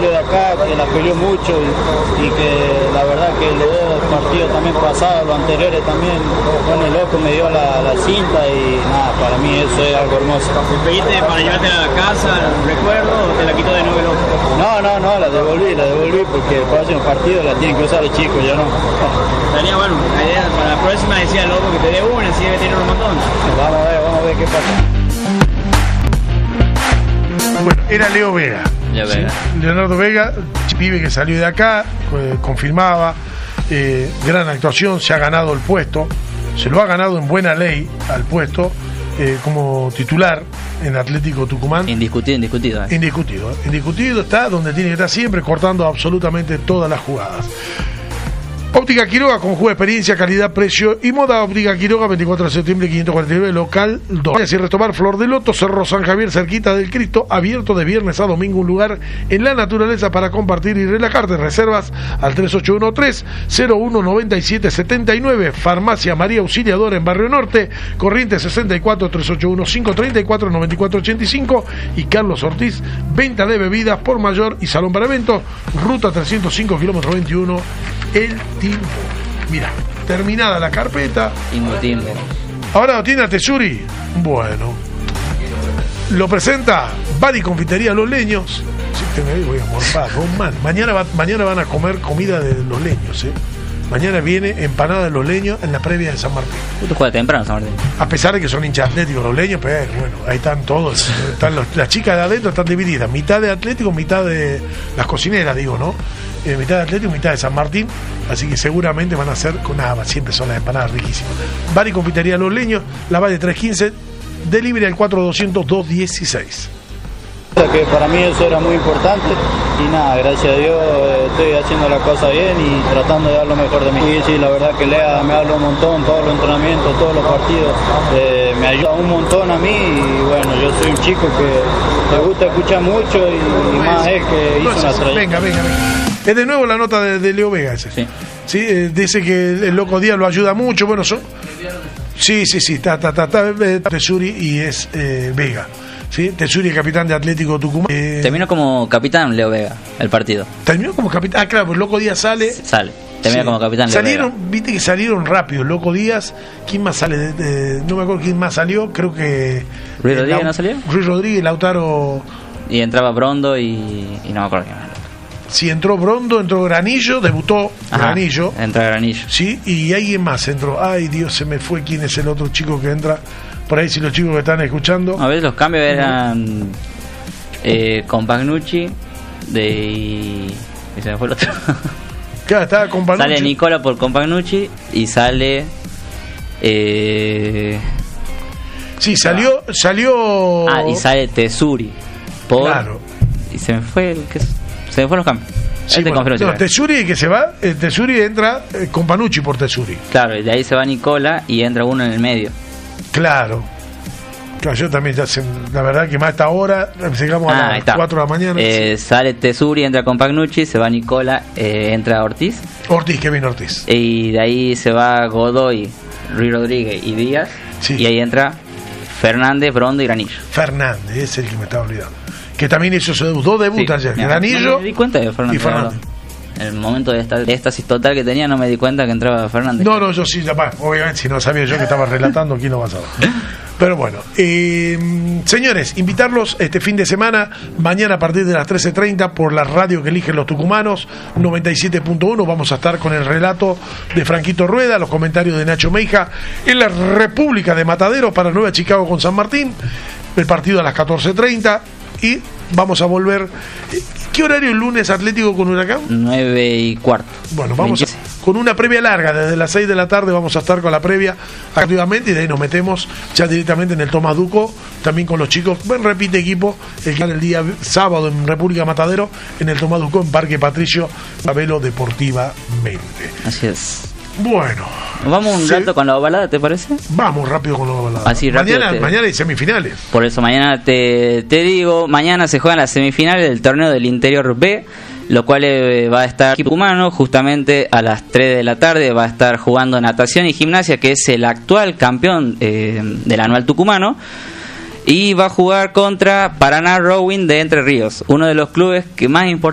salió de acá, que la peleó mucho y que la verdad que los dos partidos también pasados, los anteriores también, bueno, el loco me dio la cinta y nada, para mí eso es algo hermoso. ¿Te pediste para llevártela a la casa, el recuerdo, o te la quitó de nuevo el loco? No, la devolví porque el próximo partido la tienen que usar los chicos, yo no. Estaría bueno, la idea para la próxima decía el loco que te dé una, así debe tener un montón. Vamos a ver qué pasa. Bueno, era Leo Vega. Vega. Leonardo Vega, pibe que salió de acá, confirmaba, gran actuación, se ha ganado el puesto, se lo ha ganado en buena ley al puesto como titular en Atlético Tucumán. Indiscutido. Indiscutido, está donde tiene que estar siempre, cortando absolutamente todas las jugadas. Óptica Quiroga, con juego de experiencia, calidad, precio y moda. Óptica Quiroga, 24 de septiembre, 549, local 2. Así retomar Flor de Loto, Cerro San Javier, cerquita del Cristo, abierto de viernes a domingo, un lugar en la naturaleza para compartir y relajarte. Reservas al 3813-019779. Farmacia María Auxiliadora en Barrio Norte, Corrientes 64 381-534-9485. Y Carlos Ortiz, venta de bebidas por mayor y salón para eventos. Ruta 305, kilómetro 21. El tiempo. Mira, terminada la carpeta. Timbo. Ahora lo tiene a Tesuri. Bueno. Lo presenta Bari Confitería Los Leños. Sí, voy a morfar, Román. Mañana van a comer comida de Los Leños, Mañana viene empanada de Los Leños en la previa de San Martín. ¿Tú juegas temprano, San Martín? A pesar de que son hinchas atléticos Los Leños, pero bueno, ahí están todos. Las chicas de adentro están divididas. Mitad de Atlético, mitad de las cocineras, digo, ¿no? Mitad de Atlético, mitad de San Martín, así que seguramente van a hacer con nada, siempre son las empanadas riquísimas. Bar y Confitería Los Leños, La Valle 315, delivery al 4200-216. Que para mí eso era muy importante y nada, gracias a Dios estoy haciendo la cosa bien y tratando de dar lo mejor de mí. Y sí, la verdad que Lea me habla un montón, todos los entrenamientos, todos los partidos, me ayuda un montón a mí y bueno, yo soy un chico que me gusta escuchar mucho y más es que hizo una trayectoria. Venga. Es de nuevo la nota de Leo Vega ese. Sí, dice que el Loco Díaz lo ayuda mucho. Bueno, sí, está Tesuri y es Vega. Sí, Tesuri, capitán de Atlético Tucumán. Terminó como capitán Leo Vega el partido. Terminó como capitán. Ah, claro, pues Loco Díaz sale. Termina como capitán Leo Vega. Viste que salieron rápido. Loco Díaz, ¿quién más sale? No me acuerdo quién más salió. Creo que Ruiz Rodríguez no salió. Ruiz Rodríguez, Lautaro. Y entraba Brondo y no me acuerdo quién más. Sí, entró Brondo, entró Granillo, debutó Granillo. Entra Granillo. Sí, y alguien más entró. Ay, Dios, se me fue quién es el otro chico que entra. Por ahí, si los chicos que están escuchando. A ver, los cambios eran con Pagnucci y se me fue el otro. Claro, estaba con Pagnucci. Sale Nicola por Compagnucci y sale. Sí, salió. Y sale Tesuri por. Claro. Y se me fue los cambios. Sí, Tesuri que se va, Tesuri entra con Panucci por Tesuri. Claro, y de ahí se va Nicola y entra uno en el medio. Claro, yo también, la verdad que más a esta hora, llegamos a las 4 de la mañana. Sale Tesuri, entra con Pagnucci, se va Nicola, entra Ortiz. Kevin Ortiz. Y de ahí se va Godoy, Ruiz Rodríguez y Díaz. Sí. Y ahí entra Fernández, Brondo y Granillo. Fernández, es el que me estaba olvidando. Que también hizo su debut, 2 debuts ayer, Granillo me di cuenta de Fernández, y Fernández. En el momento de éxtasis total que tenía, no me di cuenta que entraba Fernández. No, yo sí, obviamente, si no sabía yo que estaba relatando, ¿quién lo va a saber? Pero bueno, señores, invitarlos este fin de semana, mañana a partir de las 13:30 por la radio que eligen los tucumanos, 97.1, vamos a estar con el relato de Franquito Rueda, los comentarios de Nacho Meija, en la República de Mataderos para Nueva Chicago con San Martín, el partido a las 14:30 y vamos a volver. ¿Qué horario el lunes Atlético con Huracán? 9:15. Bueno, vamos con una previa larga, desde las 6 de la tarde vamos a estar con la previa activamente y de ahí nos metemos ya directamente en el Tomás Duco, también con los chicos. Repite equipo, el día sábado en República Matadero, en el Tomás Duco, en Parque Patricio, Sabelo deportivamente. Así es. Bueno. Vamos un rato con la ovalada, ¿te parece? Vamos rápido con la ovalada. Así rápido. Mañana hay semifinales. Por eso mañana te digo, mañana se juegan las semifinales del torneo del Interior B, lo cual va a estar Tucumano justamente a las 3 de la tarde, va a estar jugando natación y gimnasia, que es el actual campeón del anual tucumano, y va a jugar contra Paraná Rowing de Entre Ríos, uno de los clubes que más importantes